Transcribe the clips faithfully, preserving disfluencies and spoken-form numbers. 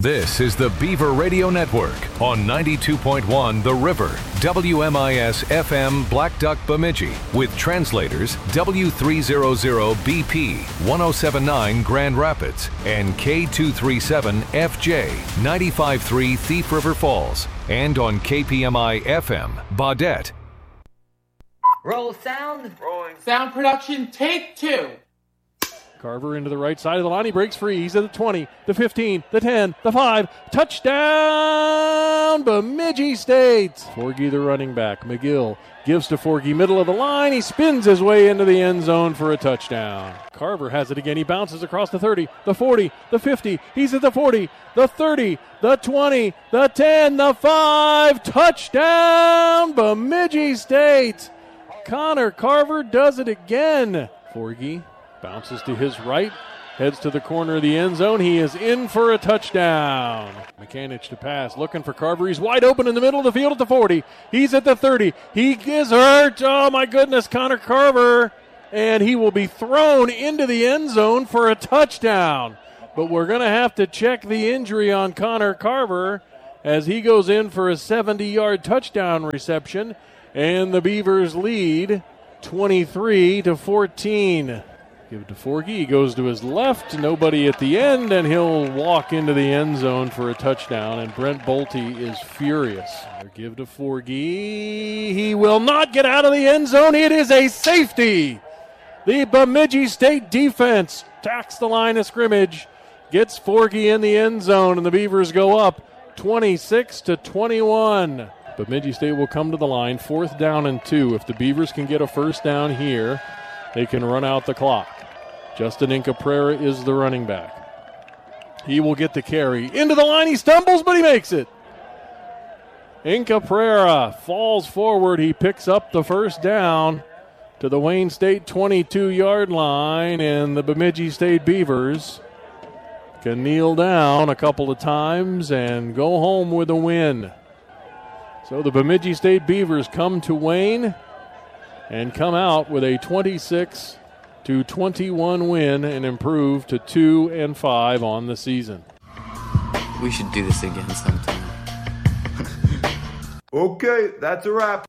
This is the Beaver Radio Network on ninety-two point one The River, W M I S F M Black Duck Bemidji, with translators W three hundred B P, ten seventy-nine Grand Rapids, and K two thirty-seven F J, ninety-five point three Thief River Falls, and on K P M I F M, Baudette. Roll sound. Rolling. Sound production, take two. Carver into the right side of the line. He breaks free. He's at the twenty, the fifteen, the ten, the five. Touchdown, Bemidji State. Forgy, the running back. McGill gives to Forgy, middle of the line. He spins his way into the end zone for a touchdown. Carver has it again. He bounces across the thirty, the forty, the fifty. He's at the forty, the thirty, the twenty, the ten, the five. Touchdown, Bemidji State. Connor Carver does it again. Forgy bounces to his right, heads to the corner of the end zone. He is in for a touchdown. Mechanic to pass, looking for Carver. He's wide open in the middle of the field at the forty. He's at the thirty. He is hurt. Oh, my goodness, Connor Carver. And he will be thrown into the end zone for a touchdown. But we're going to have to check the injury on Connor Carver as he goes in for a seventy-yard touchdown reception. And the Beavers lead twenty-three to fourteen. Give it to Forgy. He goes to his left. Nobody at the end, and he'll walk into the end zone for a touchdown. And Brent Bolte is furious. Give to Forgy. He will not get out of the end zone. It is a safety. The Bemidji State defense tacks the line of scrimmage, gets Forgy in the end zone, and the Beavers go up twenty-six to twenty-one. Bemidji State will come to the line, fourth down and two. If the Beavers can get a first down here, they can run out the clock. Justin Incaprera is the running back. He will get the carry. Into the line, he stumbles, but he makes it. Incaprera falls forward. He picks up the first down to the Wayne State twenty-two-yard line, and the Bemidji State Beavers can kneel down a couple of times and go home with a win. So the Bemidji State Beavers come to Wayne and come out with a twenty-six to twenty-one win and improve to two and five on the season. We should do this again sometime. Okay, that's a wrap.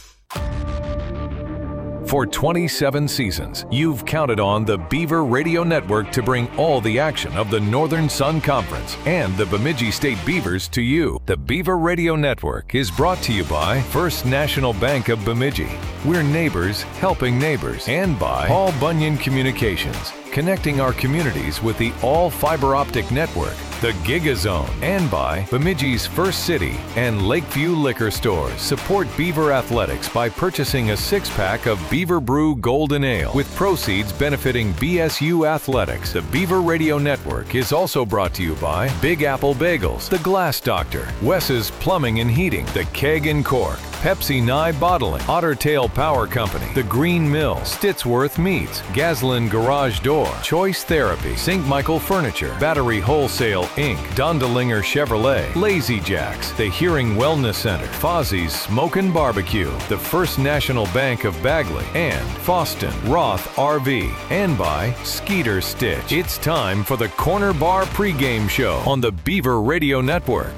For twenty-seven seasons, you've counted on the Beaver Radio Network to bring all the action of the Northern Sun Conference and the Bemidji State Beavers to you. The Beaver Radio Network is brought to you by First National Bank of Bemidji. We're neighbors helping neighbors. And by Paul Bunyan Communications, connecting our communities with the all-fiber optic network, the GigaZone. And by Bemidji's First City and Lakeview Liquor Stores. Support Beaver Athletics by purchasing a six-pack of Beaver Brew Golden Ale, with proceeds benefiting B S U Athletics. The Beaver Radio Network is also brought to you by Big Apple Bagels, The Glass Doctor, Wes's Plumbing and Heating, The Keg and Cork, Pepsi Nye Bottling, Otter Tail Power Company, The Green Mill, Stitsworth Meats, Gaslin Garage Door, Choice Therapy, Saint Michael Furniture, Battery Wholesale Incorporated, Dondelinger Chevrolet, Lazy Jacks, The Hearing Wellness Center, Fozzie's Smokin' Barbecue, the First National Bank of Bagley, and Foston Roth R V, and by Skeeter Stitch. It's time for the Corner Bar pregame show on the Beaver Radio Network.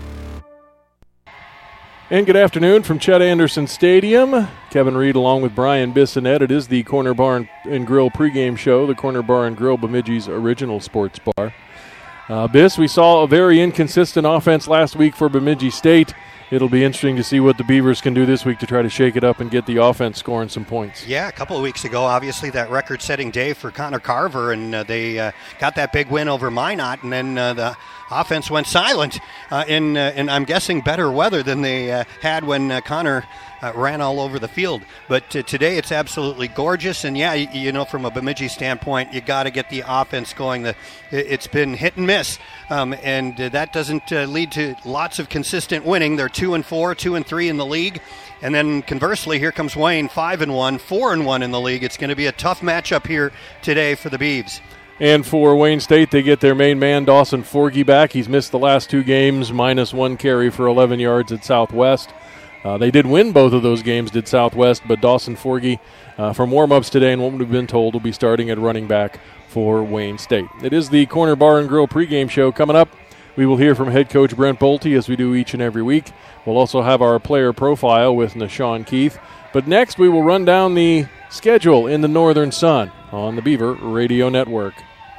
And good afternoon from Chet Anderson Stadium. Kevin Reed along with Brian Bissonette. It is the Corner Bar and Grill pregame show, the Corner Bar and Grill, Bemidji's original sports bar. Uh, Biss, we saw a very inconsistent offense last week for Bemidji State. It'll be interesting to see what the Beavers can do this week to try to shake it up and get the offense scoring some points. Yeah, a couple of weeks ago, obviously, that record-setting day for Connor Carver, and uh, they uh, got that big win over Minot, and then uh, the offense went silent uh, in, uh, in, I'm guessing, better weather than they uh, had when uh, Connor uh, ran all over the field. But uh, today it's absolutely gorgeous, and yeah, you, you know, from a Bemidji standpoint, you got to get the offense going. The, it's been hit and miss, um, and uh, that doesn't uh, lead to lots of consistent winning. They're two and four, two and three in the league. And then conversely, here comes Wayne, five and one, four and one in the league. It's going to be a tough matchup here today for the Beavs. And for Wayne State, they get their main man, Dawson Forgy, back. He's missed the last two games, minus one carry for eleven yards at Southwest. Uh, they did win both of those games, did Southwest, but Dawson Forgy, uh, from warm-ups today and what we've been told, will be starting at running back for Wayne State. It is the Corner Bar and Grill pregame show coming up. We will hear from head coach Brent Bolte as we do each and every week. We'll also have our player profile with Nashawn Keith. But next we will run down the schedule in the Northern Sun on the Beaver Radio Network.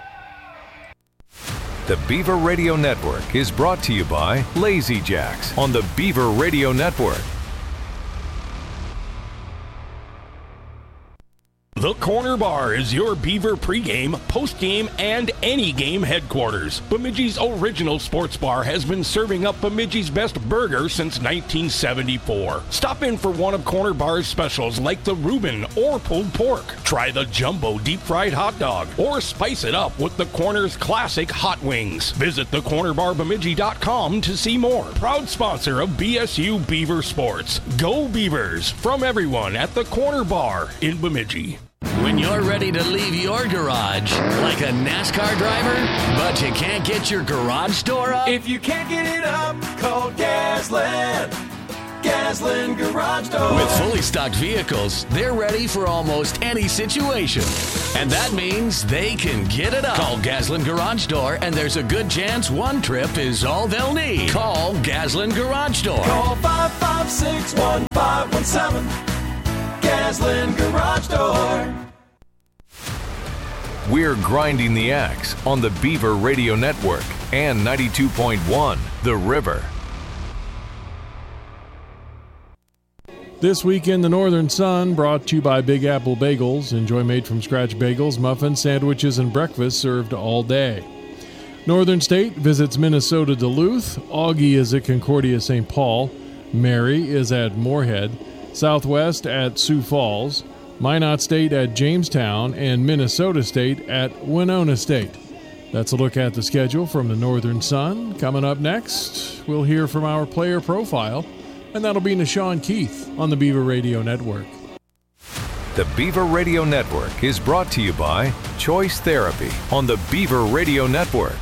The Beaver Radio Network is brought to you by Lazy Jacks on the Beaver Radio Network. The Corner Bar is your Beaver pregame, postgame, and any game headquarters. Bemidji's original sports bar has been serving up Bemidji's best burger since nineteen seventy-four. Stop in for one of Corner Bar's specials like the Reuben or pulled pork. Try the Jumbo deep fried hot dog or spice it up with the Corner's classic hot wings. Visit the corner bar bemidji dot com to see more. Proud sponsor of B S U Beaver Sports. Go Beavers from everyone at the Corner Bar in Bemidji. When you're ready to leave your garage like a NASCAR driver, but you can't get your garage door up? If you can't get it up, call Gasland. Gasland Garage Door. With fully stocked vehicles, they're ready for almost any situation. And that means they can get it up. Call Gasland Garage Door, and there's a good chance one trip is all they'll need. Call Gasland Garage Door. Call five five six, one five one seven. Gasland Garage Door. We're grinding the axe on the Beaver Radio Network and ninety-two point one The River. This week in the Northern Sun, brought to you by Big Apple Bagels. Enjoy made-from-scratch bagels, muffins, sandwiches, and breakfast served all day. Northern State visits Minnesota Duluth. Augie is at Concordia Saint Paul. Mary is at Moorhead. Southwest at Sioux Falls. Minot State at Jamestown. And Minnesota State at Winona State. That's a look at the schedule from the Northern Sun. Coming up next, we'll hear from our player profile, and that'll be Nashawn Keith on the Beaver Radio Network. The Beaver Radio Network is brought to you by Choice Therapy on the Beaver Radio Network.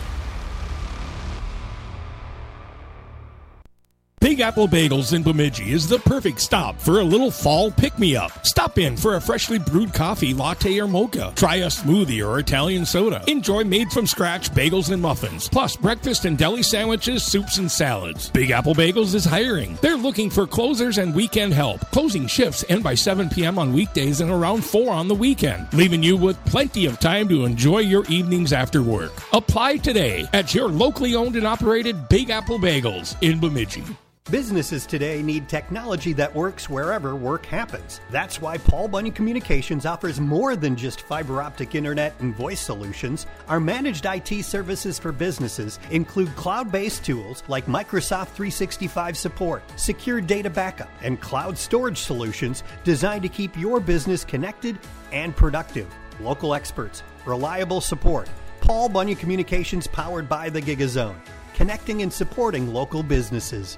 Big Apple Bagels in Bemidji is the perfect stop for a little fall pick-me-up. Stop in for a freshly brewed coffee, latte, or mocha. Try a smoothie or Italian soda. Enjoy made-from-scratch bagels and muffins, plus breakfast and deli sandwiches, soups, and salads. Big Apple Bagels is hiring. They're looking for closers and weekend help. Closing shifts end by seven p.m. on weekdays and around four on the weekend, leaving you with plenty of time to enjoy your evenings after work. Apply today at your locally owned and operated Big Apple Bagels in Bemidji. Businesses today need technology that works wherever work happens. That's why Paul Bunyan Communications offers more than just fiber optic internet and voice solutions. Our managed I T services for businesses include cloud-based tools like Microsoft three sixty-five support, secure data backup, and cloud storage solutions designed to keep your business connected and productive. Local experts, reliable support. Paul Bunyan Communications, powered by the GigaZone, connecting and supporting local businesses.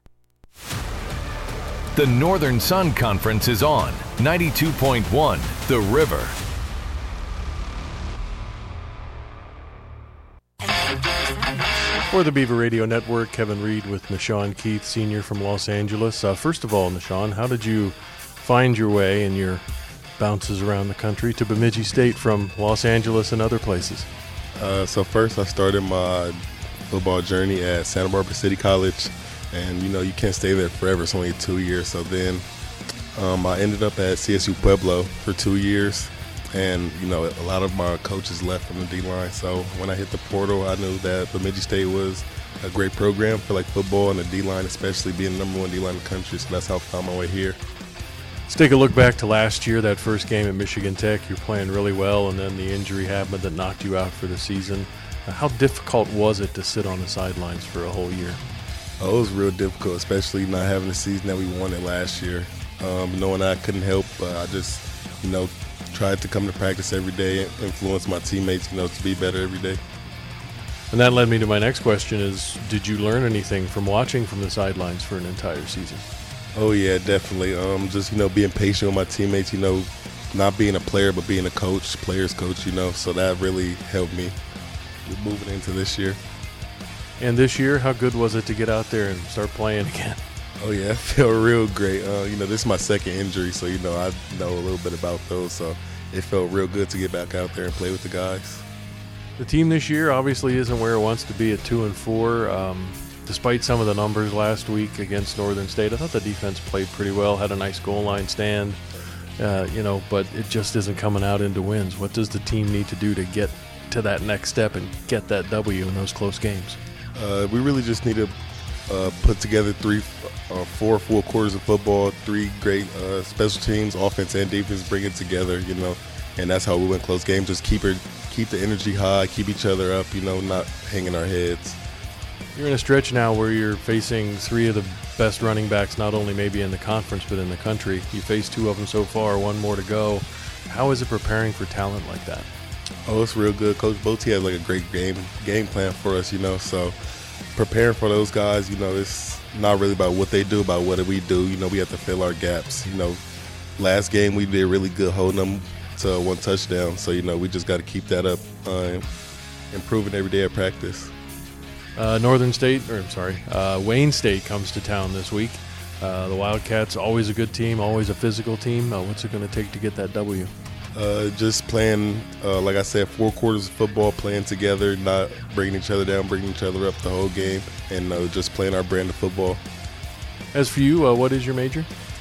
The Northern Sun Conference is on ninety-two point one The River. For the Beaver Radio Network, Kevin Reed with Nashawn Keith, senior from Los Angeles. Uh, first of all, Nashawn, how did you find your way in your bounces around the country to Bemidji State from Los Angeles and other places? Uh, so first I started my football journey at Santa Barbara City College. And, you know, you can't stay there forever. It's only two years. So then um, I ended up at C S U Pueblo for two years. And, you know, a lot of my coaches left from the D-line. So when I hit the portal, I knew that Bemidji State was a great program for, like, football and the D-line, especially being the number one D-line in the country. So that's how I found my way here. Let's take a look back to last year, that first game at Michigan Tech. You're playing really well, and then the injury happened that knocked you out for the season. How difficult was it to sit on the sidelines for a whole year? Oh, it was real difficult, especially not having the season that we wanted last year. Um, knowing I couldn't help, uh, I just, you know, tried to come to practice every day and influence my teammates, you know, to be better every day. And that led me to my next question is, did you learn anything from watching from the sidelines for an entire season? Oh, yeah, definitely. Um, just, you know, being patient with my teammates, you know, not being a player but being a coach, player's coach, you know, so that really helped me moving into this year. And this year, how good was it to get out there and start playing again? Oh, yeah, it felt real great. Uh, you know, this is my second injury, so, you know, I know a little bit about those. So it felt real good to get back out there and play with the guys. The team this year obviously isn't where it wants to be at two and four. Um, despite some of the numbers last week against Northern State, I thought the defense played pretty well, had a nice goal line stand, uh, you know, but it just isn't coming out into wins. What does the team need to do to get to that next step and get that W in those close games? Uh, we really just need to uh, put together three, uh, four full quarters of football, three great uh, special teams, offense and defense, bring it together, you know, and that's how we win close games. Just keep it. Keep the energy high, keep each other up, you know, not hanging our heads. You're in a stretch now where you're facing three of the best running backs, not only maybe in the conference but in the country. You faced two of them so far, one more to go. How is it preparing for talent like that? Oh, it's real good. Coach Botti has like a great game game plan for us, you know, so preparing for those guys, you know, it's not really about what they do, about what we do. You know, we have to fill our gaps. You know, last game we did really good holding them to one touchdown. So, you know, we just got to keep that up, uh, improving every day at practice. Uh, Northern State, or I'm sorry, uh, Wayne State comes to town this week. Uh, the Wildcats, always a good team, always a physical team. Uh, what's it going to take to get that W? Uh, just playing, uh, like I said, four quarters of football, playing together, not bringing each other down, bringing each other up the whole game, and uh, just playing our brand of football. As for you, uh, what is your major?